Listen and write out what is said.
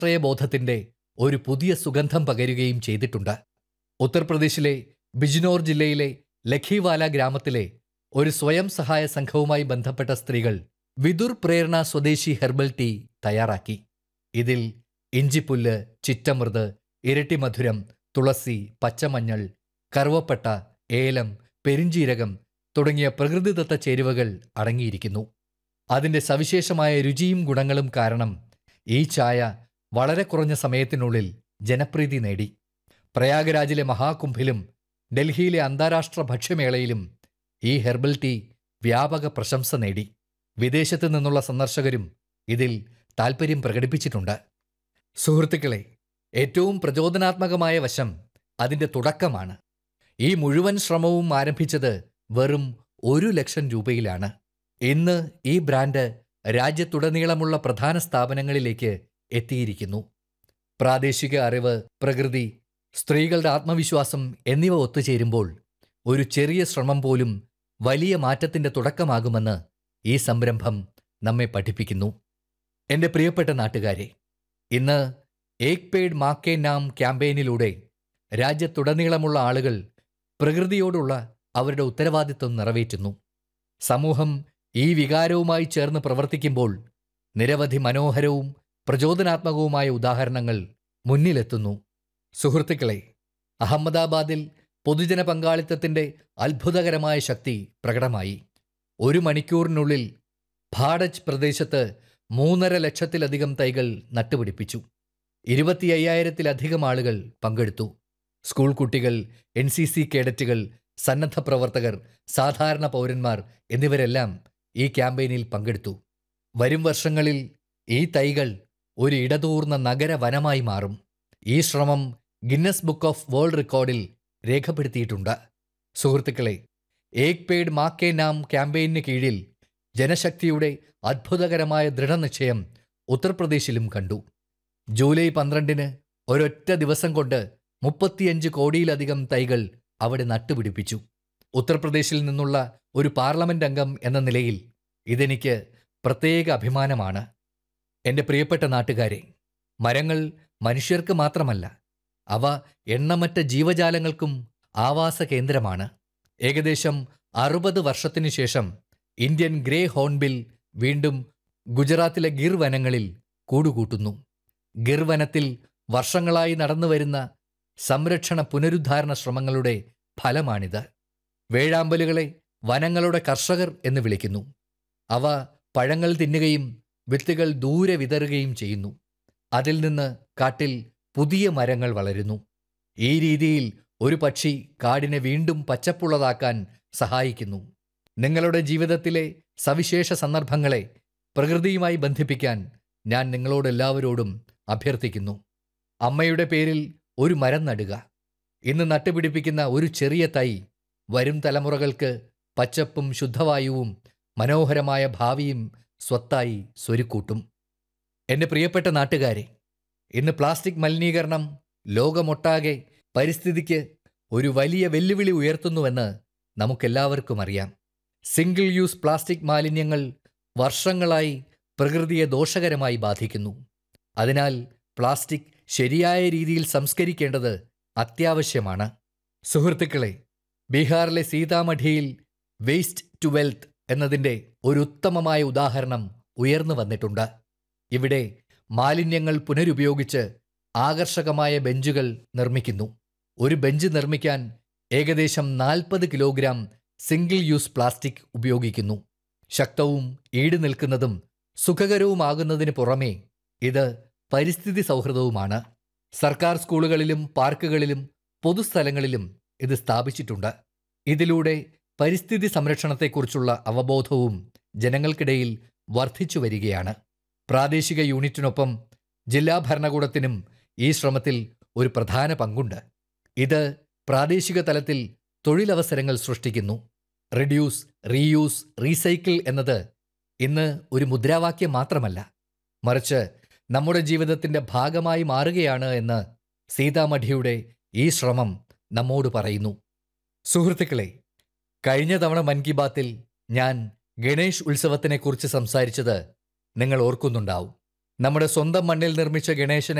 രാഷ്ട്രീയബോധത്തിന്റെ ഒരു പുതിയ സുഗന്ധം പകരുകയും ചെയ്തിട്ടുണ്ട്. ഉത്തർപ്രദേശിലെ ബിജ്നോർ ജില്ലയിലെ ലഖിവാല ഗ്രാമത്തിലെ ഒരു സ്വയം സഹായ സംഘവുമായി ബന്ധപ്പെട്ട സ്ത്രീകൾ വിദുർ പ്രേരണ സ്വദേശി ഹെർബൽ ടീ തയ്യാറാക്കി. ഇതിൽ ഇഞ്ചിപ്പുല്ല്, ചിറ്റമൃത്, ഇരട്ടിമധുരം, തുളസി, പച്ചമഞ്ഞൾ, കറുവപ്പട്ട, ഏലം, പെരിഞ്ജീരകം തുടങ്ങിയ പ്രകൃതിദത്ത ചേരുവകൾ അടങ്ങിയിരിക്കുന്നു. അതിന്റെ സവിശേഷമായ രുചിയും ഗുണങ്ങളും കാരണം ഈ ചായ വളരെ കുറഞ്ഞ സമയത്തിനുള്ളിൽ ജനപ്രീതി നേടി. പ്രയാഗ്രാജിലെ മഹാകുംഭിലും ഡൽഹിയിലെ അന്താരാഷ്ട്ര ഭക്ഷ്യമേളയിലും ഈ ഹെർബൽ ടീ വ്യാപക പ്രശംസ നേടി. വിദേശത്തു നിന്നുള്ള സന്ദർശകരും ഇതിൽ താൽപ്പര്യം പ്രകടിപ്പിച്ചിട്ടുണ്ട്. സുഹൃത്തുക്കളെ, ഏറ്റവും പ്രചോദനാത്മകമായ വശം അതിന്റെ തുടക്കമാണ്. ഈ മുഴുവൻ ശ്രമവും ആരംഭിച്ചത് വെറും 1,00,000 രൂപയിലാണ്. ഇന്ന് ഈ ബ്രാൻഡ് രാജ്യത്തുടനീളമുള്ള പ്രധാന സ്ഥാപനങ്ങളിലേക്ക് എത്തിയിരിക്കുന്നു. പ്രാദേശിക അറിവ്, പ്രകൃതി, സ്ത്രീകളുടെ ആത്മവിശ്വാസം എന്നിവ ഒത്തുചേരുമ്പോൾ ഒരു ചെറിയ ശ്രമം പോലും വലിയ മാറ്റത്തിന്റെ തുടക്കമാകുമെന്ന് ഈ സംരംഭം നമ്മെ പഠിപ്പിക്കുന്നു. എന്റെ പ്രിയപ്പെട്ട നാട്ടുകാരെ, ഇന്ന് ഏക് പേഡ് മാ കെ നാം ക്യാമ്പയിനിലൂടെ രാജ്യത്തുടനീളമുള്ള ആളുകൾ പ്രകൃതിയോടുള്ള അവരുടെ ഉത്തരവാദിത്വം നിറവേറ്റുന്നു. സമൂഹം ഈ വികാരവുമായി ചേർന്ന് പ്രവർത്തിക്കുമ്പോൾ നിരവധി മനോഹരവും പ്രചോദനാത്മകവുമായ ഉദാഹരണങ്ങൾ മുന്നിലെത്തുന്നു. സുഹൃത്തുക്കളെ, അഹമ്മദാബാദിൽ പൊതുജന പങ്കാളിത്തത്തിന്റെ അത്ഭുതകരമായ ശക്തി പ്രകടമായി. 1 മണിക്കൂറിനുള്ളിൽ ഭാഡജ് പ്രദേശത്ത് 3.5 ലക്ഷത്തിലധികം തൈകൾ നട്ടുപിടിപ്പിച്ചു. 25,000-ത്തിലധികം ആളുകൾ പങ്കെടുത്തു. സ്കൂൾ കുട്ടികൾ, NCC കേഡറ്റുകൾ, സന്നദ്ധ പ്രവർത്തകർ, സാധാരണ പൗരന്മാർ എന്നിവരെല്ലാം ഈ ക്യാമ്പയിനിൽ പങ്കെടുത്തു. വരും വർഷങ്ങളിൽ ഈ തൈകൾ ഒരു ഇടതൂർന്ന നഗരവനമായി മാറും. ഈ ശ്രമം ഗിന്നസ് ബുക്ക് ഓഫ് വേൾഡ് റെക്കോർഡിൽ രേഖപ്പെടുത്തിയിട്ടുണ്ട്. സുഹൃത്തുക്കളെ, ഏക് പേഡ് മാ കെ നാം ക്യാമ്പയിന് കീഴിൽ ജനശക്തിയുടെ അത്ഭുതകരമായ ദൃഢനിശ്ചയം ഉത്തർപ്രദേശിലും കണ്ടു. ജൂലൈ 12-ന് ഒരൊറ്റ ദിവസം കൊണ്ട് 35 കോടിയിലധികം തൈകൾ അവിടെ നട്ടുപിടിപ്പിച്ചു. ഉത്തർപ്രദേശിൽ നിന്നുള്ള ഒരു പാർലമെന്റ് അംഗം എന്ന നിലയിൽ ഇതെനിക്ക് പ്രത്യേക അഭിമാനമാണ്. എന്റെ പ്രിയപ്പെട്ട നാട്ടുകാരെ, മരങ്ങൾ മനുഷ്യർക്ക് മാത്രമല്ല, അവ എണ്ണമറ്റ ജീവജാലങ്ങൾക്കും ആവാസ കേന്ദ്രമാണ്. ഏകദേശം 60 വർഷത്തിനു ശേഷം ഇന്ത്യൻ ഗ്രേ ഹോൺബിൽ വീണ്ടും ഗുജറാത്തിലെ ഗിർ വനങ്ങളിൽ കൂടുകൂട്ടുന്നു. ഗിർ വനത്തിൽ വർഷങ്ങളായി നടന്നുവരുന്ന സംരക്ഷണ പുനരുദ്ധാരണ ശ്രമങ്ങളുടെ ഫലമാണിത്. വേഴാമ്പലുകളെ വനങ്ങളുടെ കർഷകർ എന്ന് വിളിക്കുന്നു. അവ പഴങ്ങൾ തിന്നുകയും വിത്തുകൾ ദൂരെ വിതറുകയും ചെയ്യുന്നു. അതിൽ നിന്ന് കാട്ടിൽ പുതിയ മരങ്ങൾ വളരുന്നു. ഈ രീതിയിൽ ഒരു പക്ഷി കാടിനെ വീണ്ടും പച്ചപ്പുള്ളതാക്കാൻ സഹായിക്കുന്നു. നിങ്ങളുടെ ജീവിതത്തിലെ സവിശേഷ സന്ദർഭങ്ങളെ പ്രകൃതിയുമായി ബന്ധിപ്പിക്കാൻ ഞാൻ നിങ്ങളോടെല്ലാവരോടും അഭ്യർത്ഥിക്കുന്നു. അമ്മയുടെ പേരിൽ ഒരു മരം നടുക. ഇന്ന് നട്ടുപിടിപ്പിക്കുന്ന ഒരു ചെറിയ തൈ വരും തലമുറകൾക്ക് പച്ചപ്പും ശുദ്ധവായുവും മനോഹരമായ ഭാവിയും സ്വത്തായി സ്വരുക്കൂട്ടും. എന്റെ പ്രിയപ്പെട്ട നാട്ടുകാരെ, ഇന്ന് പ്ലാസ്റ്റിക് മലിനീകരണം ലോകമൊട്ടാകെ പരിസ്ഥിതിക്ക് ഒരു വലിയ വെല്ലുവിളി ഉയർത്തുന്നുവെന്ന് നമുക്കെല്ലാവർക്കും അറിയാം. സിംഗിൾ യൂസ് പ്ലാസ്റ്റിക് മാലിന്യങ്ങൾ വർഷങ്ങളായി പ്രകൃതിയെ ദോഷകരമായി ബാധിക്കുന്നു. അതിനാൽ പ്ലാസ്റ്റിക് ശരിയായ രീതിയിൽ സംസ്കരിക്കേണ്ടത് അത്യാവശ്യമാണ്. സുഹൃത്തുക്കളെ, ബീഹാറിലെ സീതാമഠിയിൽ വേസ്റ്റ് ടു വെൽത്ത് എന്നതിൻ്റെ ഒരു ഉത്തമമായ ഉദാഹരണം ഉയർന്നു വന്നിട്ടുണ്ട്. ഇവിടെ മാലിന്യങ്ങൾ പുനരുപയോഗിച്ച് ആകർഷകമായ ബെഞ്ചുകൾ നിർമ്മിക്കുന്നു. ഒരു ബെഞ്ച് നിർമ്മിക്കാൻ ഏകദേശം 40 കിലോഗ്രാം സിംഗിൾ യൂസ് പ്ലാസ്റ്റിക് ഉപയോഗിക്കുന്നു. ശക്തവും ഈട് നിൽക്കുന്നതും സുഖകരവുമാകുന്നതിന് പുറമേ ഇത് പരിസ്ഥിതി സൗഹൃദവുമാണ്. സർക്കാർ സ്കൂളുകളിലും പാർക്കുകളിലും പൊതുസ്ഥലങ്ങളിലും ഇത് സ്ഥാപിച്ചിട്ടുണ്ട്. ഇതിലൂടെ പരിസ്ഥിതി സംരക്ഷണത്തെക്കുറിച്ചുള്ള അവബോധവും ജനങ്ങൾക്കിടയിൽ വർദ്ധിച്ചു വരികയാണ്. പ്രാദേശിക യൂണിറ്റിനൊപ്പം ജില്ലാ ഭരണകൂടത്തിനും ഈ ശ്രമത്തിൽ ഒരു പ്രധാന പങ്കുണ്ട്. ഇത് പ്രാദേശിക തലത്തിൽ തൊഴിലവസരങ്ങൾ സൃഷ്ടിക്കുന്നു. റിഡ്യൂസ്, റീയൂസ്, റീസൈക്കിൾ എന്നത് ഇന്ന് ഒരു മുദ്രാവാക്യം മാത്രമല്ല, മറിച്ച് നമ്മുടെ ജീവിതത്തിന്റെ ഭാഗമായി മാറുകയാണ് എന്ന് സീതാമഠിയുടെ ഈ ശ്രമം നമ്മോട് പറയുന്നു. സുഹൃത്തുക്കളെ, കഴിഞ്ഞ തവണ മൻ കി ബാത്തിൽ ഞാൻ ഗണേഷ് ഉത്സവത്തിനെക്കുറിച്ച് സംസാരിച്ചത് നിങ്ങൾ ഓർക്കുന്നുണ്ടാവും. നമ്മുടെ സ്വന്തം മണ്ണിൽ നിർമ്മിച്ച ഗണേശനെ